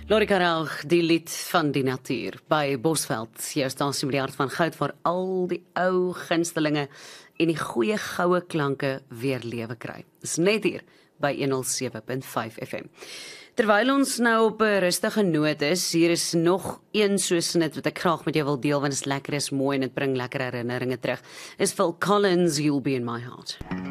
Lori Karaug, die lied van die natuur by Bosveld. Jou stasie met die hart van goud vir al die ou gunstelinge en die goeie goue klanke weer lewe kry. Dis net hier by 107.5 FM. Terwyl ons nou op 'n rustige noot is, hier is nog een so snit wat ek graag met jou wil deel, want dit is lekker, is mooi en dit bring lekker herinneringe terug. Is Phil Collins, You'll Be in My Heart.